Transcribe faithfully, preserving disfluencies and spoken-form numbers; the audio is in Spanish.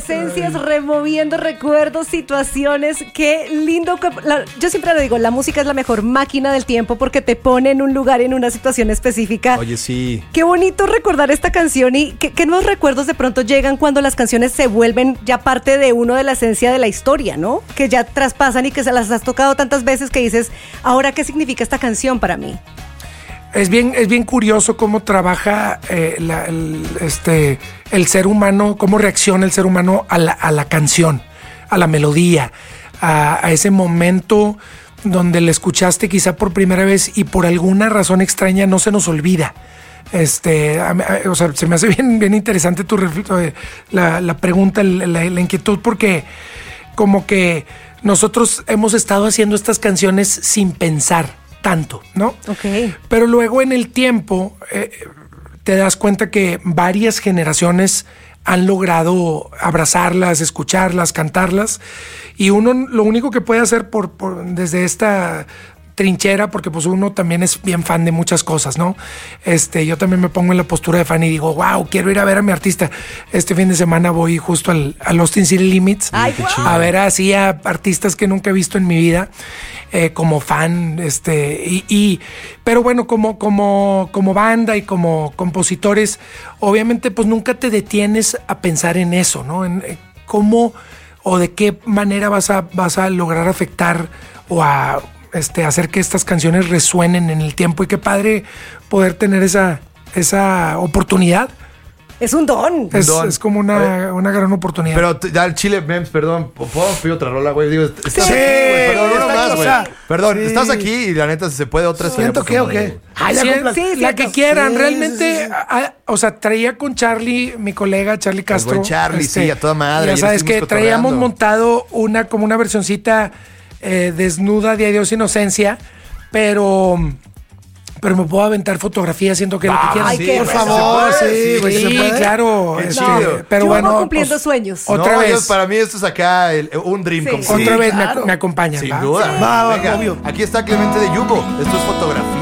inocencias, Ay. removiendo recuerdos, situaciones. Qué lindo. La, yo siempre lo digo, la música es la mejor máquina del tiempo porque te pone en un lugar, en una situación específica. Oye, sí. Qué bonito recordar esta canción y qué, qué nuevos recuerdos de pronto llegan cuando las canciones se vuelven ya parte de uno de la esencia de la historia, ¿no? Que ya traspasan y que se las has tocado tantas veces que dices, ahora, ¿qué significa esta canción para mí? Es bien, es bien curioso cómo trabaja eh, la, el, este, el ser humano, cómo reacciona el ser humano a la, a la canción, a la melodía, a, a ese momento donde la escuchaste quizá por primera vez y por alguna razón extraña no se nos olvida. Este, a, a, o sea, se me hace bien, bien interesante tu la, la pregunta, la, la inquietud, porque como que nosotros hemos estado haciendo estas canciones sin pensar tanto, ¿no? Ok. Pero luego en el tiempo eh, te das cuenta que varias generaciones han logrado abrazarlas, escucharlas, cantarlas, y uno lo único que puede hacer por, por desde esta trinchera, porque pues uno también es bien fan de muchas cosas, ¿no? Este, yo también me pongo en la postura de fan y digo, wow, quiero ir a ver a mi artista. Este fin de semana voy justo al, al Austin City Limits. Ay, wow. A ver así a artistas que nunca he visto en mi vida, eh, como fan, este, y, y pero bueno, como, como, como banda y como compositores, obviamente pues nunca te detienes a pensar en eso, ¿no? En eh, cómo o de qué manera vas a, vas a lograr afectar o a Este, hacer que estas canciones resuenen en el tiempo, y qué padre poder tener esa, esa oportunidad. Es un don. Es, don. es como una, una gran oportunidad. Pero ya el Chile Mems, perdón, ¿podemos pedir otra rola, güey? Digo, estás Sí, aquí, güey, perdón, uno más, güey. o sea, Perdón, sí. estás aquí y la neta, si se puede otra. ¿Siento sería, qué pues, o como- qué? Ah, ya Sí, compla- sí, la cierto. que quieran, Sí, realmente, sí, sí, sí. A, a, o sea, traía con Charlie, mi colega Charlie Castro. buen Charlie, sí, a toda madre. Ya Ayer sabes que estuvimos traíamos cotorreando. montado una, como una versioncita eh, desnuda de Adiós Inocencia, pero, pero me puedo aventar fotografías, siento que es lo que quieran. Ay, qué por bueno. favor, ¿Se puede? sí, güey, Sí, ¿se puede? claro. Qué este, chido. pero Yo bueno, amo cumpliendo pues, sueños. otra No, vez. yo- para mí esto es acá el- un dream Sí. come Otra true. vez me- claro. me, acompañan. Sin ¿va? duda. Va, va, Venga, obvio. aquí está Clemente de Yugo. Esto es fotografía.